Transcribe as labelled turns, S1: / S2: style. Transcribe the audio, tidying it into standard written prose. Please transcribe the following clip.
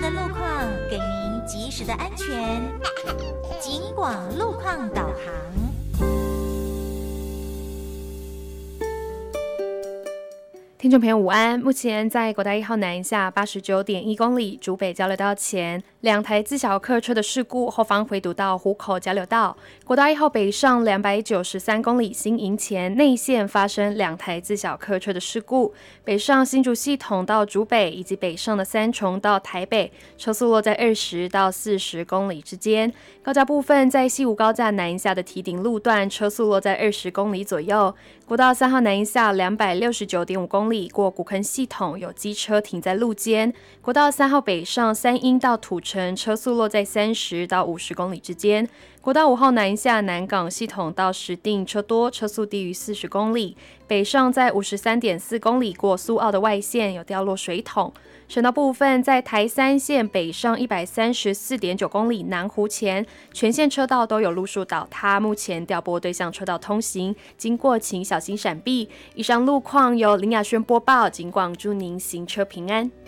S1: 的路况，给您及时的安全。警广路况导航。
S2: 听众朋友午安，目前在国道1号南下89.1公里竹北交流道前，2台自小客车的事故，后方回堵到湖口交流道。国道1号北上293公里新营前内线发生2台自小客车的事故，北上新竹系统到竹北以及北上的三重到台北，车速落在20到40公里之间。高架部分在西武高架南下的堤顶路段，车速落在20公里左右。国道3号南下269.5公里过古坑系统，有机车停在路肩。国道3号北上三鹰到土城，车速落在30到50公里之间。国道5号南下南港系统到石碇，车多，车速低于40公里。北上在53.4公里过苏澳的外线，有掉落水桶。省道部分在台3线北上134.9公里南湖前，全线车道都有路树倒塌，目前调拨对向车道通行，经过请小心闪避。以上路况由林雅轩播报，警广祝您行车平安。